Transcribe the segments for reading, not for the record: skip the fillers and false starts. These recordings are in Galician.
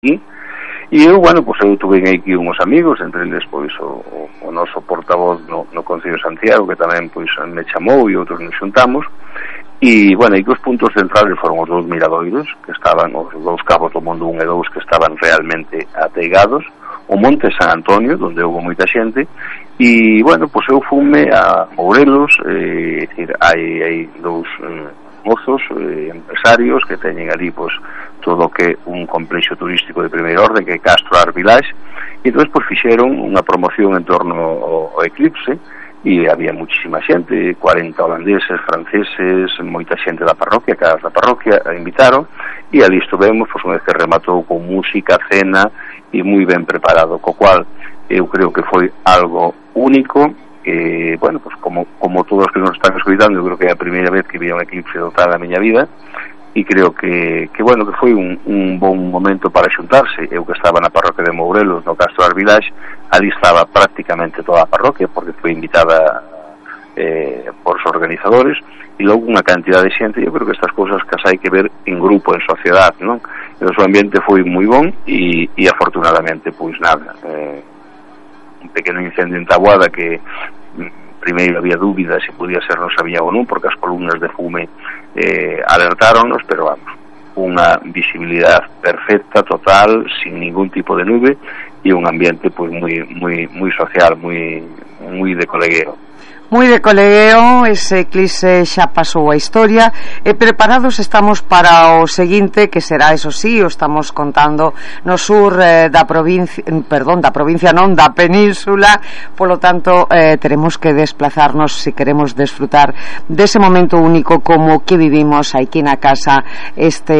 E eu, bueno, pois eu tuve aquí uns amigos, entre eles, pois, o noso portavoz no Concello de Santiago, que tamén, pois, me chamou e outros nos xuntamos, e, bueno, e que os puntos centrales foron os dous miradoiros, que estaban, os dous cabos do Mundo 1 e 2, que estaban realmente ateigados, o Monte San Antonio, onde houve moita xente, e, bueno, pois eu fume a Mourelos, decir, hai dous mozos, empresarios, que teñen ali, pois, todo o que un complexo turístico de primeira orden, que é Castro Art Village, e entón, pois, fixeron unha promoción en torno ao eclipse, e había muchísima xente, 40 holandeses, franceses, moita xente da parroquia, cada da parroquia a invitaron, e ali estuvemos, pois, unha vez que rematou con música, cena, e moi ben preparado, co cual eu creo que foi algo único, bueno, pues como todos os que nos están escoitando, eu creo que é a primeira vez que vi un eclipse total na miña vida, e creo que bueno, que foi un bon momento para xuntarse. Eu que estaba na parroquia de Mourelos, no Castro Art Village, ali estaba prácticamente toda a parroquia, porque foi invitada por os organizadores, e logo unha cantidad de xente. Eu creo que estas cousas que as hai que ver en grupo, en sociedade, non? E o seu ambiente foi moi bon, e afortunadamente, pois nada, un pequeno incendio en Taboada que primeiro había dúbidas se podía ser no Sabiña ou non, porque as columnas de fume alertáronos, pero vamos, unha visibilidade perfecta, total, sin ningún tipo de nube, e un ambiente pois moi social, moi de colegueo. Moi de colegueo, ese eclipse xa pasou a historia, e preparados estamos para o seguinte, que será, eso sí, o estamos contando no sur da provincia non, da península, polo tanto teremos que desplazarnos se queremos desfrutar dese momento único como que vivimos aquí na casa esta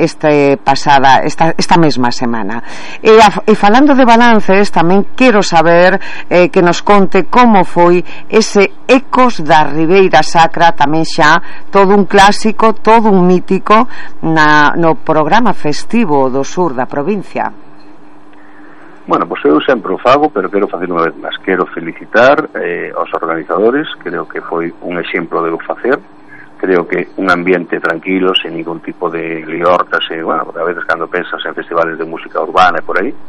mesma semana. E falando de balances, tamén quero saber que nos conte como foi ese Ecos da Ribeira Sacra, tamén xa todo un clásico, todo un mítico no programa festivo do sur da provincia. Bueno, pois eu sempre o fago, pero quero facer unha vez máis. Quero felicitar aos organizadores, creo que foi un exemplo de o facer. Creo que un ambiente tranquilo, sen ningún tipo de liortas, bueno, porque a veces cando pensas en festivales de música urbana e por aí,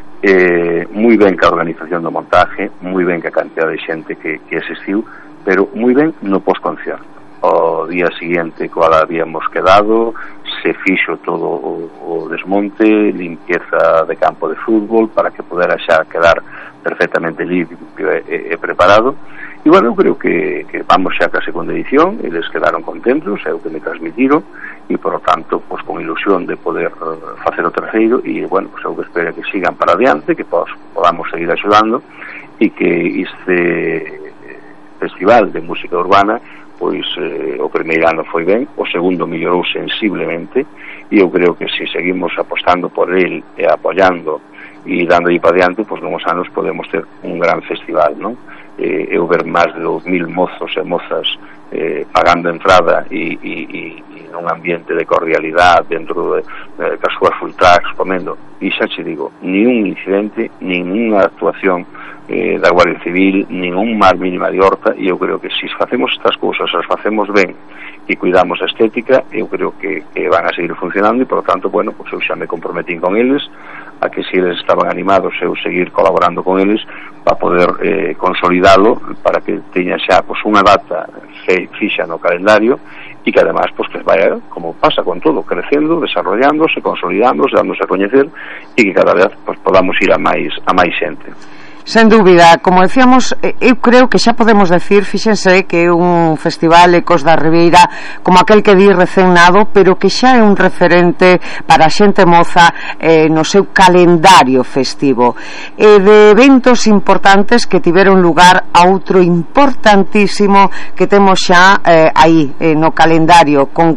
moi ben que a organización do montaje, moi ben que a cantidad de xente que asistiu, pero moi ben no posconcierto. O día seguinte, cual habíamos quedado, se fixo todo o desmonte, limpieza de campo de fútbol, para que pudera xa quedar perfectamente limpio e preparado. E, bueno, eu creo que vamos xa ca segunda edición, eles quedaron contentos, é o que me transmitiron, e, por lo tanto, pues, con ilusión de poder facer o terceiro, e, bueno, pues, eu que espero que sigan para adiante, que podamos seguir axudando, e que este festival de música urbana, pois o primeiro ano foi ben, o segundo mellorou sensiblemente, e eu creo que se seguimos apostando por el e apoiando e dando aí para adiante, pois nos anos podemos ter un gran festival, non? Eu ver máis de 2.000 mozos e mozas pagando entrada e nun ambiente de cordialidade dentro das súas full tracks comendo, e xa che digo, ni un incidente, ninguna actuación da Guardia Civil, ningún mal mínima de horta, e eu creo que se facemos estas cousas, as facemos ben e cuidamos a estética, eu creo que van a seguir funcionando, e por lo tanto, bueno, pues eu xa me comprometín con eles a que se eles estaban animados eu seguir colaborando con eles para poder consolidalo, para que teña xa pues, unha data fixa no calendario, e que además pues, que vaya, como pasa con todo, crecendo, desarrollándose, consolidándose, dándose a coñecer, e que cada vez pues, podamos ir a máis xente. Sen dúbida, como decíamos, eu creo que xa podemos decir, fíxense que é un festival Ecos da Ribeira como aquel que di recén nado, pero que xa é un referente para a xente moza no seu calendario festivo, e de eventos importantes que tiveron lugar a outro importantísimo que temos xa aí no calendario, con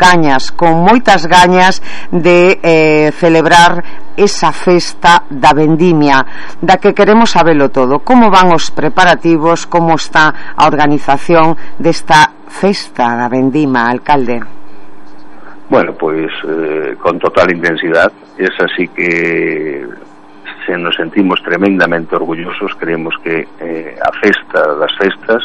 moitas gañas de celebrar esa festa da vendimia, da que queremos sabelo todo. Como van os preparativos, como está a organización desta festa da vendima, alcalde? Bueno, pois con total intensidade, es así que nos sentimos tremendamente orgullosos, creemos que a festa das festas,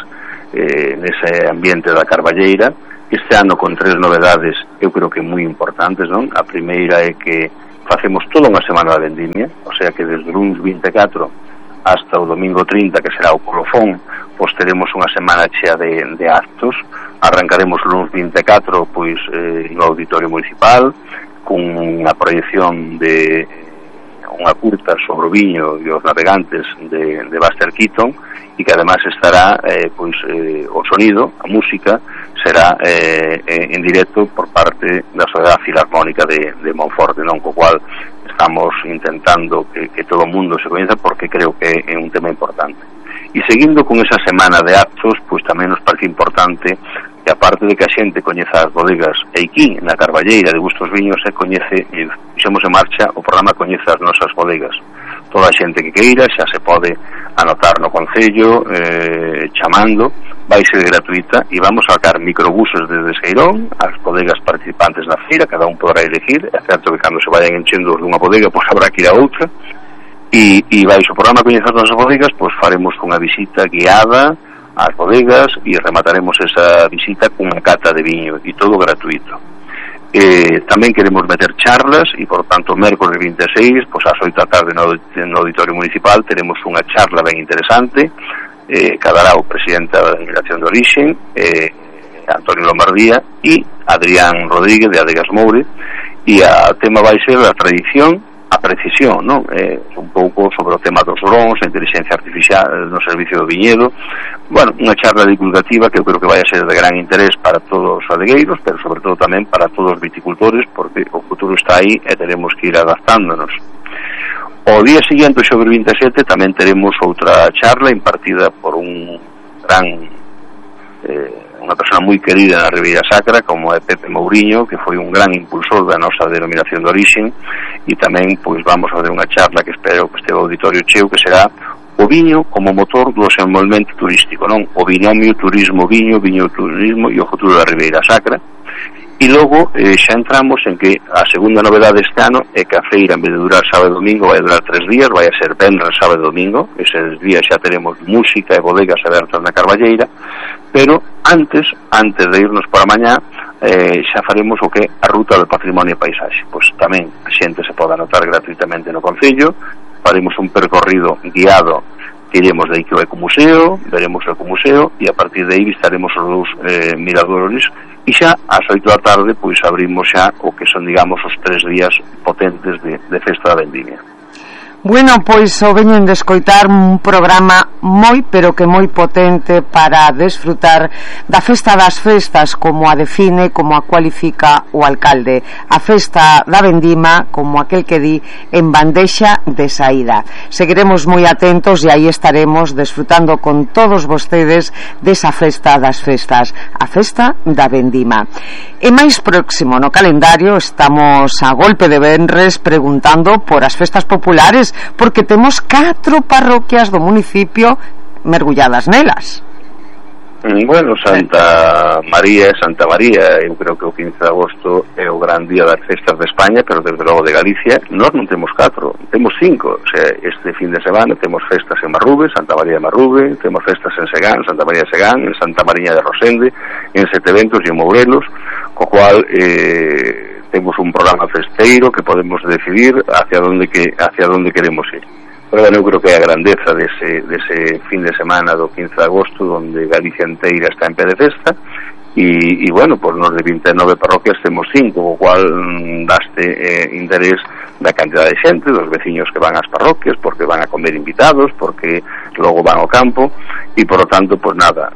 nese ambiente da Carballeira, este ano con 3 novedades, eu creo que moi importantes, non? A primeira é que facemos toda unha semana da vendimia, o sea que desde o lunes 24 hasta o domingo 30, que será o colofón, pois teremos unha semana chea de actos. Arrancaremos o lunes 24 pois no Auditorio Municipal con unha proyección de unha curta sobre o viño e os navegantes de Buster Keaton, e que además estará pois o sonido, a música será en directo por parte da Sociedade Filarmónica de Monforte, non? Co cual estamos intentando que todo o mundo se coñeza, porque creo que é un tema importante. E seguindo con esa semana de actos, pois tamén nos parece importante que, aparte de que a xente coñeza as bodegas Eiquín na Carballeira de Bustos Viños, e coñece, e fixemos en marcha o programa Coñece as nosas bodegas. Toda a xente que queira xa se pode anotar no concello, chamando, vai ser gratuita, e vamos a sacar microbuses desde Seirón as bodegas participantes na feira, cada un podrá elegir. É certo que cando se vayan enchendo dunha bodega, pois habrá que ir a outra, e vai o programa Coñece as nosas bodegas, pois faremos unha visita guiada ás bodegas e remataremos esa visita cunha cata de viño, e todo gratuito. Tamén queremos meter charlas, e por tanto mércoles 26, pois ás 8 da tarde no Auditorio Municipal teremos unha charla ben interesante que dará o presidente da Denominación de Orixe, Antonio Lombardía, e Adrián Rodríguez de Adegas Moure, e o tema vai ser a tradición, a precisión, non? Un pouco sobre o tema dos drons, a inteligencia artificial no servicio do viñedo. Bueno, unha charla divulgativa que eu creo que vai a ser de gran interés para todos os adegueiros, pero sobre todo tamén para todos os viticultores, porque o futuro está aí e tenemos que ir adaptándonos. O día seguinte, o xoves 27, tamén teremos outra charla impartida por un gran unha persona moi querida na Ribeira Sacra, como é Pepe Mouriño, que foi un gran impulsor da nosa denominación de orixe, e tamén pois vamos a fazer unha charla que espero que este auditorio cheo, que será o viño como motor do desenvolvemento turístico, non? O binomio turismo-viño, viño-turismo e o futuro da Ribeira Sacra. E logo xa entramos en que a segunda novedade este ano é que a feira, en vez de durar sábado e domingo, vai durar 3 días, vai a ser venres, sábado e domingo. Eses días xa teremos música e bodegas abertas na Carballeira, pero antes de irnos para mañá, xa faremos o que é a ruta do patrimonio e paisaxe. Pois tamén a xente se pode anotar gratuitamente no concello, faremos un percorrido guiado, iremos de aí que o Ecomuseo, veremos o Ecomuseo, e a partir de aí visitaremos os dous miradores, e xa ás 8 da tarde pois abrimos xa o que son, digamos, os 3 días potentes de festa da vendimia. Bueno, pois o veñen de escoitar un programa moi, pero que moi potente para desfrutar da festa das festas, como a define, como a cualifica o alcalde. A festa da vendima, como aquel que di, en bandexa de saída. Seguiremos moi atentos e aí estaremos desfrutando con todos vostedes desa festa das festas, a festa da vendima. E máis próximo no calendario estamos a golpe de venres preguntando por as festas populares, porque temos 4 parroquias do municipio mergulladas nelas. Bueno, Santa María, eu creo que o 15 de agosto é o gran día das festas de España, pero desde logo de Galicia nós non temos 4, temos 5. O sea, este fin de semana temos festas en Marrube, Santa María de Marrube, temos festas en Segán, Santa María de Segán, en Santa Mariña de Rosende, en Seteventos e en Mourelos, co cual temos un programa festeiro que podemos decidir hacia onde queremos ir. Pero bueno, eu creo que é a grandeza dese fin de semana do 15 de agosto, onde Galicia inteira está en pé de festa, e bueno, pois nos de 29 parroquias temos 5, o cual daste interés da cantidad de xente, dos veciños que van ás parroquias, porque van a comer invitados, porque logo van ao campo, e por lo tanto, pois nada,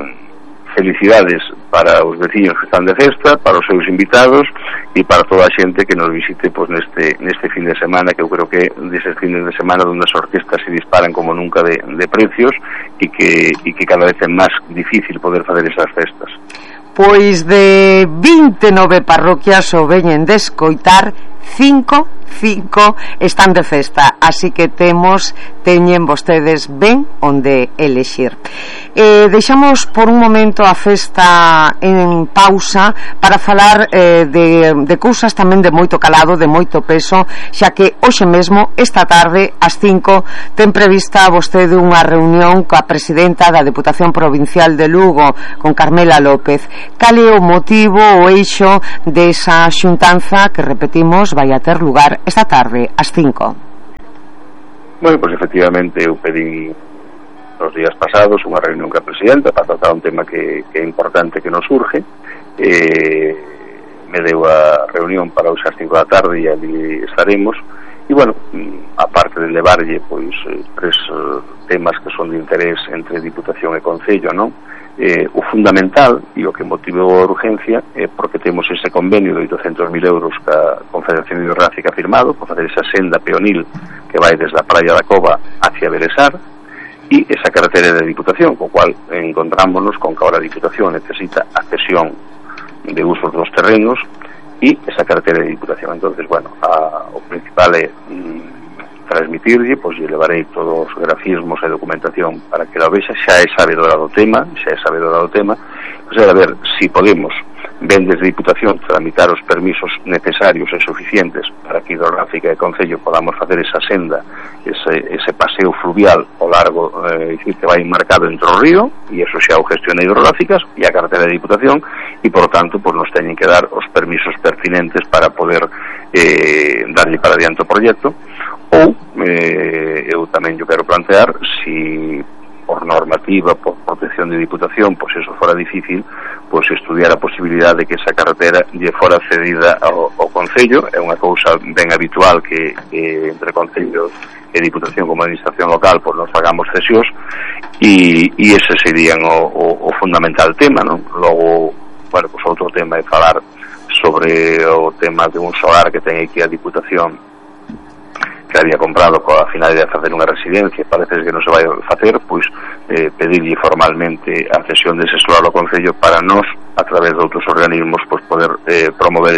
felicidades para os veciños que están de festa, para os seus invitados e para toda a xente que nos visite pois neste fin de semana, que eu creo que deses fines de semana onde as orquestas se disparan como nunca de precios e que cada vez é máis difícil poder facer esas festas. Pois de 29 parroquias o veñen de escoitar, 5 están de festa, así que teñen vostedes ben onde elexir. Deixamos por un momento a festa en pausa para falar de cousas tamén de moito calado, de moito peso, xa que hoxe mesmo, esta tarde ás 5, ten prevista vostede unha reunión coa presidenta da Deputación Provincial de Lugo, con Carmela López. Cal é o motivo, o eixo desa xuntanza que, repetimos, vai a ter lugar ser esta tarde ás 5. Bueno, pues efectivamente eu pedí os días pasados unha reunión ca presidenta para tratar un tema que é importante que nos surge. Me deu a reunión para hoxe ás 5 da tarde e ali estaremos. E, bueno, aparte de levarlle pois tres temas que son de interés entre Diputación e Concello, non? O fundamental e o que motivou a urgencia é porque temos ese convenio de 800.000 euros ca Confederación Hidrográfica firmado para facer esa senda peonil que vai desde a Praia da Cova hacia Belesar e esa carretera de Diputación, co cual encontrámonos con que ahora a Diputación necesita a cesión de usos dos terrenos e esa carretera de Diputación. Entonces, bueno, o principal é transmitirlle, pois lle levarei todos os grafismos e documentación para que la vexa, xa é sabedora do tema, pois é a ver si podemos ben desde Diputación tramitar os permisos necesarios e suficientes para que Hidrográfica e Concello podamos facer esa senda, ese paseo fluvial ao largo, dicir, que vai marcado entre o río, e eso xa o gestiona Hidrográficas e a cartera de Diputación, e por tanto pues, nos teñen que dar os permisos pertinentes para poder darlle para adiante o proxecto. Ou eu tamén yo quero plantear si por normativa, por protección de Diputación, pois eso fora difícil, pois estudiar a posibilidade de que esa carretera lle fora cedida ao Concello. É unha cousa ben habitual que entre Concello e Diputación como administración local pois nos fagamos cesións e ese serían o fundamental tema, non? Logo, bueno, pois outro tema é falar sobre o tema de un solar que ten aquí a Diputación que había comprado coa finalidade de facer unha residencia, parece que non se vai facer, pois pedirlle formalmente a cesión dese solar ao Concello para nós, a través de outros organismos, pois poder promover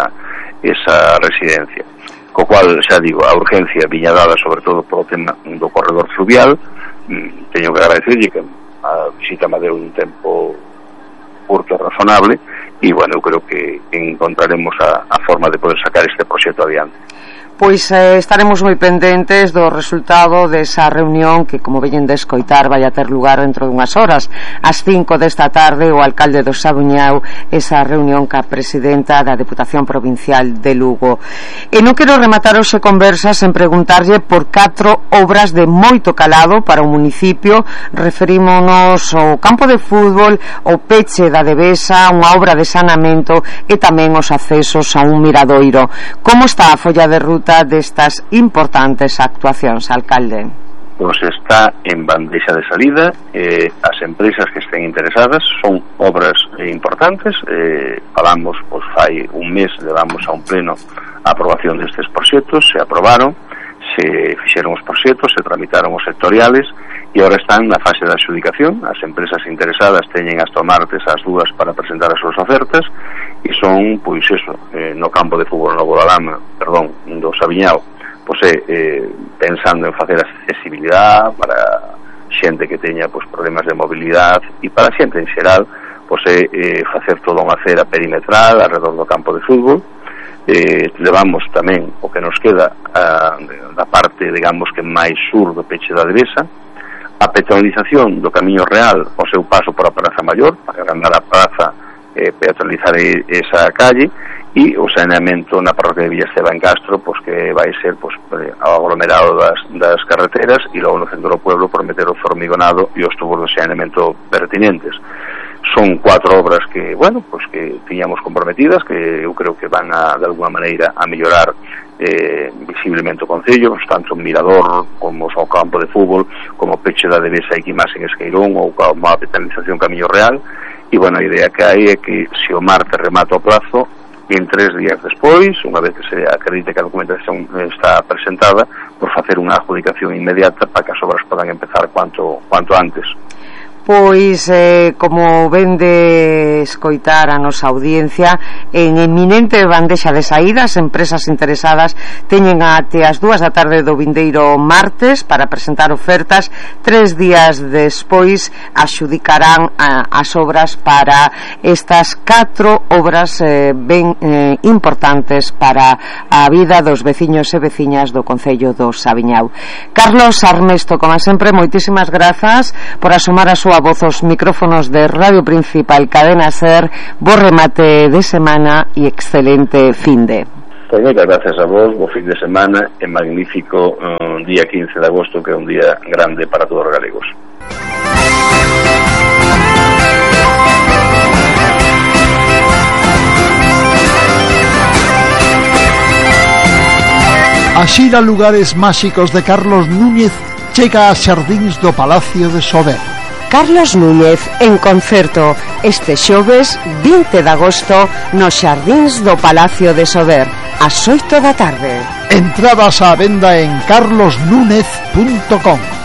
esa residencia. Co cual, xa digo, a urgencia viña dada sobre todo polo tema do corredor fluvial. Teño que agradecerlle que a visita me deu un tempo curto e razonable e, bueno, eu creo que encontraremos a forma de poder sacar este proxecto adiante. Pois estaremos moi pendentes do resultado desa reunión que, como veñen de escoitar, vai a ter lugar dentro dunhas horas. Ás 5 desta tarde, o alcalde do Sabuñao, esa reunión ca presidenta da Deputación Provincial de Lugo. E non quero rematar hoxe conversas en preguntarlle por 4 obras de moito calado para o municipio. Referímonos ao campo de fútbol, o peche da Devesa, unha obra de saneamento e tamén os accesos a un miradoiro. Como está a folla de ruta destas importantes actuacións, alcalde? Pois está en bandexa de salida. As empresas que estén interesadas son obras importantes. Falamos, pois fai un mes levamos a un pleno a aprobación destes proxectos, se aprobaron, se fixeron os proxectos, se tramitaron os sectoriales e agora están na fase de adxudicación. As empresas interesadas teñen hasta o martes as 2 para presentar as súas ofertas e son, pois eso, no campo de fútbol no Guadalama, do Sabiñao, pois pensando en facer accesibilidade para xente que teña pois problemas de mobilidade e para xente en xeral, pois facer toda unha acera perimetral alrededor do campo de fútbol. Levamos tamén o que nos queda da parte, digamos, que máis sur do peche da Devesa, a peatonalización do Camiño Real ao seu paso por a Praza Maior, para agrandar a praza, peatonalizar esa calle, e o saneamento na parroquia de Villasteba en Castro, pois que vai ser pois aglomerado das carreteras, e logo no centro do pueblo por meter o formigonado e os tubos de saneamento pertinentes. Son 4 obras que, bueno, pois que tiñamos comprometidas, que eu creo que van de alguma maneira a mellorar visiblemente o Concello, tanto o mirador como o campo de fútbol, como o peche da Devesa aquí máis en Esqueirón, ou como a peatonalización Camiño Real. E, bueno, a idea que hai é que se o martes remata o plazo, en 3 días despois, unha vez que se acredite que a documentación está presentada, por facer unha adjudicación inmediata para que as obras podan empezar cuanto antes. Pois, como ven de escoitar a nosa audiencia, en eminente bandexa de saídas, empresas interesadas teñen até as 2 da tarde do vindeiro martes para presentar ofertas. 3 días despois axudicarán as obras para estas 4 obras ben importantes para a vida dos veciños e veciñas do Concello do Sabiñao. Carlos Armesto, como sempre, moitísimas grazas por asomar a súa voz aos micrófonos de Radio Principal Cadena Ser. Bo remate de semana e excelente finde. Pois moitas gracias a vos, bo fin de semana e magnífico día 15 de agosto, que é un día grande para todos os galegos. A xira Lugares Máxicos de Carlos Núñez chega a xardíns do Palacio de Sober. Carlos Núñez en concerto este xoves 20 de agosto nos xardíns do Palacio de Sober ás 8 da tarde. Entradas á venda en carlosnúñez.com.